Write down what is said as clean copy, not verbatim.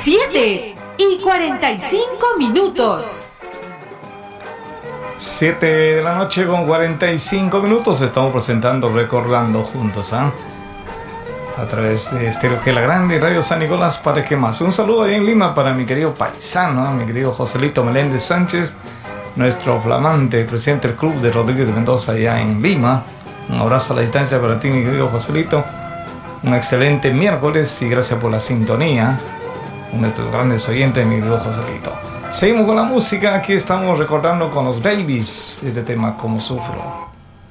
7:45. 7 de la noche con 45 minutos. Estamos presentando Recordando juntos, a través de Estéreo Gela Grande y Radio San Nicolás. ¿Para qué más? Un saludo ahí en Lima para mi querido paisano, mi querido Joselito Meléndez Sánchez, nuestro flamante presidente del Club de Rodríguez de Mendoza allá en Lima. Un abrazo a la distancia para ti, mi querido Joselito. Un excelente miércoles y gracias por la sintonía. Uno de tus grandes oyentes, mi querido Joselito. Seguimos con la música. Aquí estamos recordando con los Babies este tema, Como Sufro.